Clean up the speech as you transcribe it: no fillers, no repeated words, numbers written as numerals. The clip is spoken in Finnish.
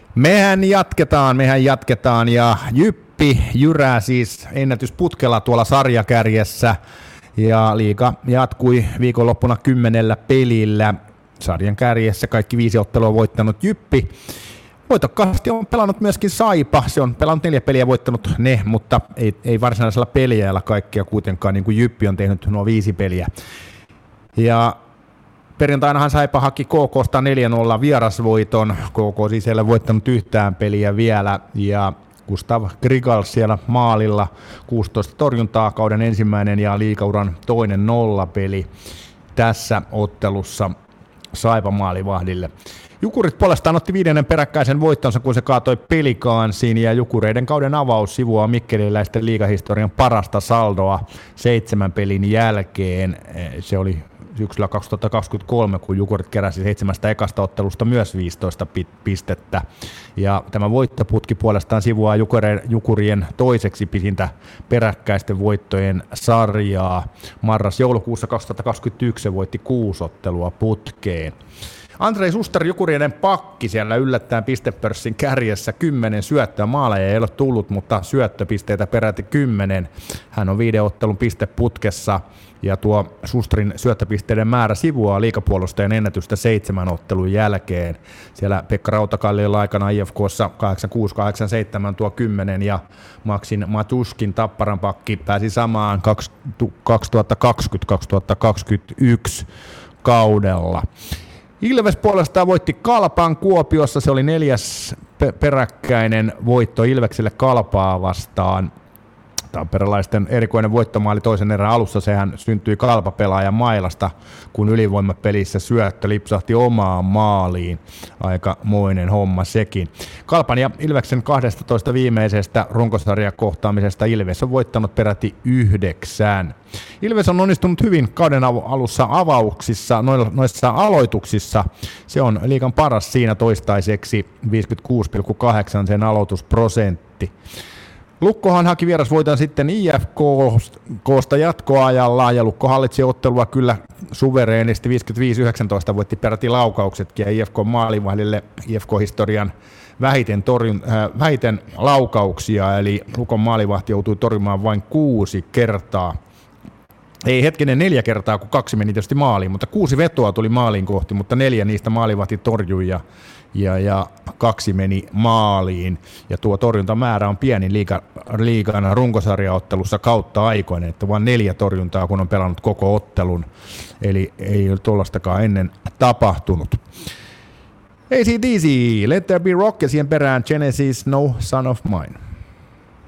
Mehän jatketaan ja Jyppi jyrää siis ennätysputkella tuolla sarjakärjessä ja liiga jatkui viikonloppuna 10 pelillä. Sarjan kärjessä kaikki 5 ottelua voittanut Jyppi. Voitokkaasti on pelannut myöskin Saipa, se on pelannut 4 peliä voittanut ne, mutta ei varsinaisella peliajalla kaikkia kuitenkaan, niin kuin Jyppi on tehnyt nuo 5 peliä. Ja perjantainahan Saipa haki KK:sta 4-0 vierasvoiton, KK siis ei ole voittanut yhtään peliä vielä, ja Gustav Grigal siellä maalilla 16 torjuntaa, kauden ensimmäinen ja liigauran toinen 0-peli tässä ottelussa Saipa maalivahdille. Jukurit puolestaan otti 5. peräkkäisen voittonsa, kun se kaatoi Pelikaansiin, ja Jukureiden kauden avaus sivuaa mikkeliläisten liigahistorian parasta saldoa 7 pelin jälkeen. Se oli syksyllä 2023, kun Jukurit keräsi 7 ekasta ottelusta myös 15 pistettä. Ja tämä voittoputki puolestaan sivuaa Jukurien toiseksi pisintä peräkkäisten voittojen sarjaa. Marras-joulukuussa 2021 se voitti 6 ottelua putkeen. Andrei Suster, Jukurien pakki siellä yllättäen pistepörssin kärjessä, 10 syöttöä, maaleja ei ole tullut, mutta syöttöpisteitä peräti 10. Hän on 5 ottelun pisteputkessa ja tuo Susterin syöttöpisteiden määrä sivuaa liigapuolustajan ennätystä 7 ottelun jälkeen. Siellä Pekka Rautakalliolla aikana IFK:ssa 86-87 tuo 10 ja Maksin Matuskin Tapparan pakki pääsi samaan 2020-2021 kaudella. Ilves puolestaan voitti Kalpan Kuopiossa, se oli 4. peräkkäinen voitto Ilvekselle Kalpaa vastaan. Tamperelaisten erikoinen voittomaali toisen erän alussa, sehän syntyi Kalpa-pelaajan mailasta, kun ylivoimapelissä syöttö lipsahti omaan maaliin. Aikamoinen homma sekin. Kalpan ja Ilveksen 12 viimeisestä runkosarjakohtaamisesta Ilves on voittanut peräti 9. Ilves on onnistunut hyvin kauden alussa avauksissa, noissa aloituksissa. Se on liigan paras siinä toistaiseksi, 56,8 sen aloitusprosentti. Lukkohan haki vierasvoiton sitten IFK:sta jatkoajalla ja Lukko hallitsi ottelua kyllä suvereenisti, 55-19 voitti peräti laukauksetkin ja IFK maalivahdille IFK-historian vähiten laukauksia, eli Lukon maalivahti joutui torjumaan vain 6 kertaa. Ei 4 kertaa, kun 2 meni tietysti maaliin, mutta 6 vetoa tuli maaliin kohti, mutta 4 niistä maalivahti torjui ja 2 meni maaliin. Ja tuo torjuntamäärä on pienin liigan runkosarjaottelussa kautta aikoinen, että vain 4 torjuntaa, kun on pelannut koko ottelun. Eli ei ole tuollaistakaan ennen tapahtunut. AC/DC, Let There Be Rock ja siihen perään Genesis, No Son of Mine.